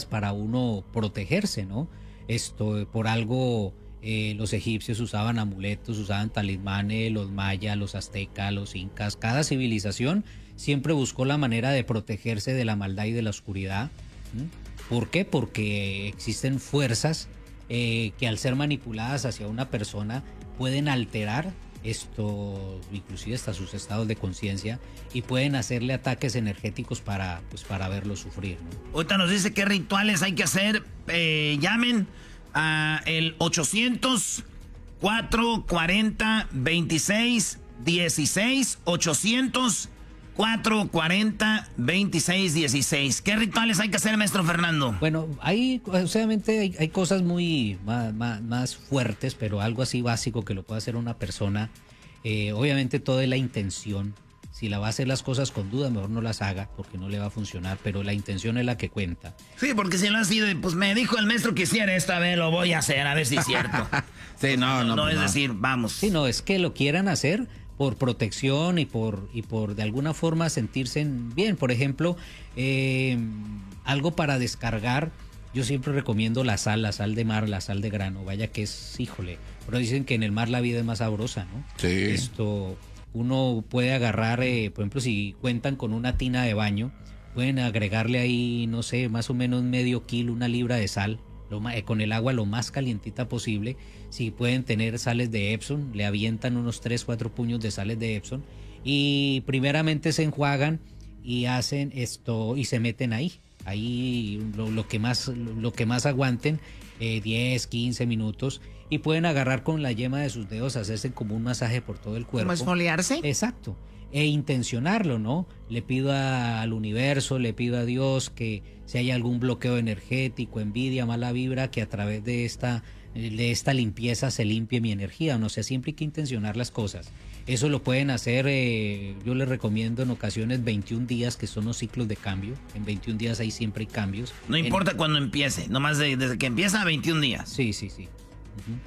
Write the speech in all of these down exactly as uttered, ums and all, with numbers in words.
maneras para uno protegerse, ¿no? Esto, por algo eh, los egipcios usaban amuletos, usaban talismanes, los mayas, los aztecas, los incas, cada civilización siempre buscó la manera de protegerse de la maldad y de la oscuridad. ¿Mm? ¿Por qué? Porque existen fuerzas eh, que al ser manipuladas hacia una persona pueden alterar esto, inclusive hasta sus estados de conciencia, y pueden hacerle ataques energéticos para, pues, para verlo sufrir, ¿no? Ahorita nos dice qué rituales hay que hacer. Eh, llamen a el ochocientos, cuatrocientos cuarenta, veintiséis dieciséis, ochocientos, cuatrocientos cuarenta, veintiséis dieciséis. ¿Qué rituales hay que hacer, maestro Fernando? Bueno, hay, obviamente hay, hay cosas muy más, más, más fuertes, pero algo así básico que lo puede hacer una persona. Eh, obviamente todo es la intención. Si la va a hacer las cosas con duda, mejor no las haga, porque no le va a funcionar, pero la intención es la que cuenta. Sí, porque si lo así de, pues me dijo el maestro que hiciera esta vez, lo voy a hacer, a ver si es cierto. Sí, no, no. No, no pues es no. decir, vamos. Sí, no, es que lo quieran hacer por protección y por, y por de alguna forma sentirse bien. Por ejemplo, eh, algo para descargar, yo siempre recomiendo la sal, la sal de mar, la sal de grano. Vaya que es, híjole, pero dicen que en el mar la vida es más sabrosa, ¿no? Sí. Esto, uno puede agarrar, eh, por ejemplo, si cuentan con una tina de baño, pueden agregarle ahí, no sé, más o menos medio kilo, una libra de sal, lo, eh, con el agua lo más calientita posible. Si pueden tener sales de Epsom, le avientan unos tres, cuatro puños de sales de Epsom y primeramente se enjuagan y hacen esto y se meten ahí, ahí lo, lo que más, lo que más aguanten, eh, diez, quince minutos, y pueden agarrar con la yema de sus dedos, hacerse como un masaje por todo el cuerpo. ¿Cómo esfoliarse? Exacto. E intencionarlo, ¿no? Le pido a, al universo, le pido a Dios que si hay algún bloqueo energético, envidia, mala vibra, que a través de esta, de esta limpieza se limpie mi energía. No sé, siempre hay que intencionar las cosas. Eso lo pueden hacer, eh, yo les recomiendo en ocasiones veintiún días, que son los ciclos de cambio. En veintiún días ahí siempre hay cambios. No importa en... cuándo empiece, nomás de, desde que empieza a veintiún días. Sí, sí, sí. Uh-huh.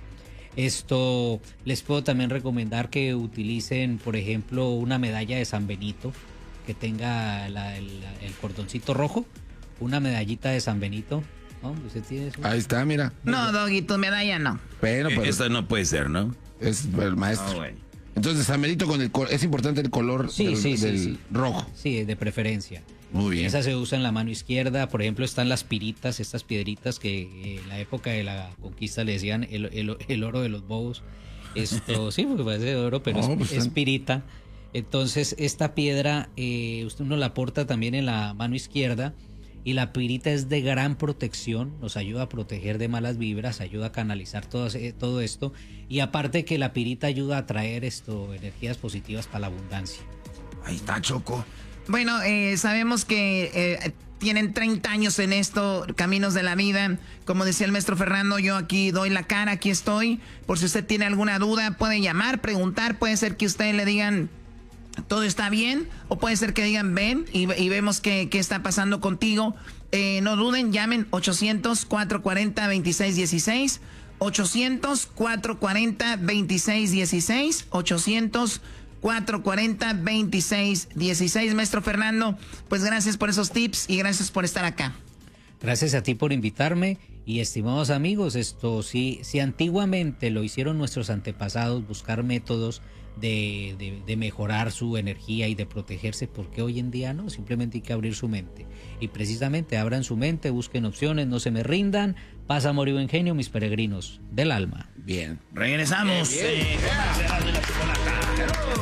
Esto, les puedo también recomendar que utilicen, por ejemplo, una medalla de San Benito que tenga la, el, el cordoncito rojo, una medallita de San Benito. ¿No? ¿Usted tiene eso? Ahí está, mira. No, Doggy, tu medalla no. Bueno, pero Esto no puede ser, ¿no? es el maestro. Ah, bueno. Entonces, San Benito con el col- es importante el color Sí, del, sí, sí, del sí. rojo. Sí, de preferencia. Muy bien. Esa se usa en la mano izquierda. Por ejemplo, están las piritas, estas piedritas que eh, en la época de la conquista le decían el, el, el oro de los bobos. Esto, sí, porque parece de oro, pero No, es, pues es están- pirita. Entonces, esta piedra, eh, usted uno la porta también en la mano izquierda. Y la pirita es de gran protección, nos ayuda a proteger de malas vibras, ayuda a canalizar todo, todo esto. Y aparte que la pirita ayuda a traer esto, energías positivas para la abundancia. Ahí está, Choco. Bueno, eh, sabemos que eh, tienen treinta años en esto, Caminos de la Vida. Como decía el maestro Fernando, yo aquí doy la cara, aquí estoy. Por si usted tiene alguna duda, puede llamar, preguntar. Puede ser que ustedes le digan, todo está bien, o puede ser que digan, ven y, y vemos qué, qué está pasando contigo. Eh, no duden, llamen ochocientos, cuatrocientos cuarenta, veintiséis dieciséis, ochocientos, cuatrocientos cuarenta, veintiséis dieciséis, ochocientos, cuatrocientos cuarenta, veintiséis dieciséis. Maestro Fernando, pues gracias por esos tips y gracias por estar acá. Gracias a ti por invitarme. Y estimados amigos, esto sí, si antiguamente lo hicieron nuestros antepasados, buscar métodos de, de, de mejorar su energía y de protegerse, ¿por qué hoy en día no? Simplemente hay que abrir su mente. Y precisamente abran su mente, busquen opciones, no se me rindan. Paz, amor y buen genio, mis peregrinos del alma. Bien. Regresamos. Bien, bien. Eh,